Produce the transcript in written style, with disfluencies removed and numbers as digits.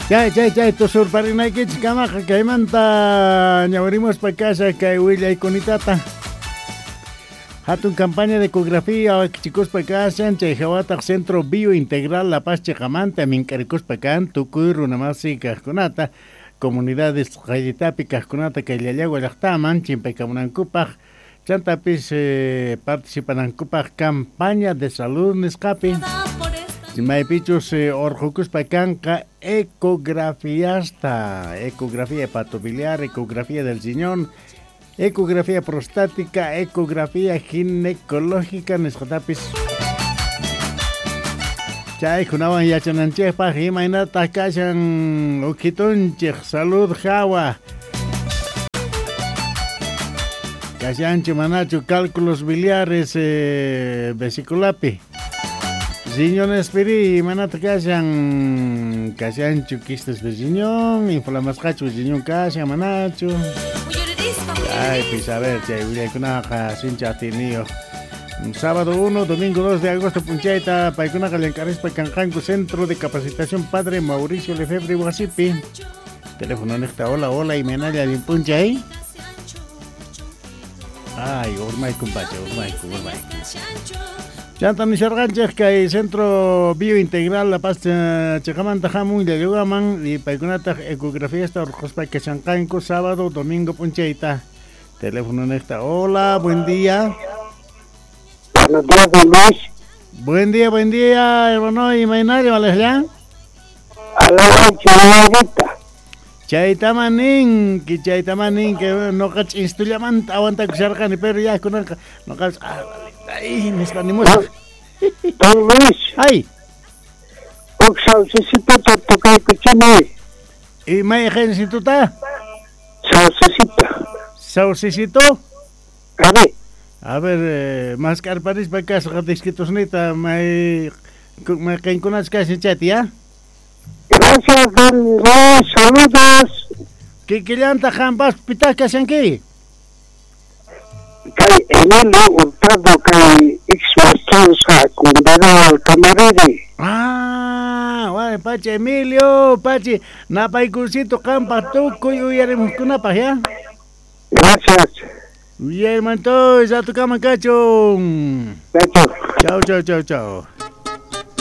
Chay, tu surparinaykichis kamaqa kaymanta ñawirimos pa casa kay willaykunitata. Hatun campaña de ecografía chikuspa kasan chay hawataq Centro Biointegral La Paz chiqamanta mink'arikuspa kan tukuy runamasi kaqkunata comunidades qayllitapi kaqkunata kay llaqllawa llaqtaman chimpaykamunankupaq chantapis participanankupaq campaña de salud nisqapi maypichus orjukuspa kanqa ecografía hepatobiliar, ecografía del riñón, ecografía prostática, ecografía ginecológica nisqatapis chay kunawan yachananchikpaq imaynata kashan ukitunchik salud hawa kashanchu manachu cálculos biliares vesiculapi riñones piri manata kashanchu quistes de riñón inflamasqachu riñón kashan manachu ay pues a ver chay willakkunaqa sinchatiniyuq sábado 1, domingo 2 de agosto punchayta paykunaqa llankarispa kanqanku Centro de Capacitación Padre Mauricio Lefebvre Wasipi teléfono niqta hola imanalla punchai ay urmay kumpacha urmay Chanta nisharqanchik kay Centro Biointegral La Paz chiqamanta hamun llaqllawaman y paykunataq ecografista urquspa kashanqanku sábado domingo punchayta teléfono niqta hola buen día. Buenos días, don Luis. Buen día, hermano. ¿Y mainario, Alejandro? Alejandro, chihuahuita. Chaitamanin, que no cach instullamanta aguanta kusharqani, pero ya con no cach ay, me espanimos. Don Luis. Ay. Saucecito toca kuchini. ¿Y may ejército? Saucecito. A ver, más carparis para casa, disquitos neta, me conozcas casi chat, ¿ya? Gracias, don Luis, saludos. ¿Qué llanta jambas pitacas en qué? Kay Emilio Hurtado, kay ex-maestrosa, comunidad Alcamarere. Ah, vale, Pachi Emilio, Pachi, napaykusito campa tuco y huyaremos con una paja. Gracias. Bien, manto, ya tocamos cacho. Cacho. Chao.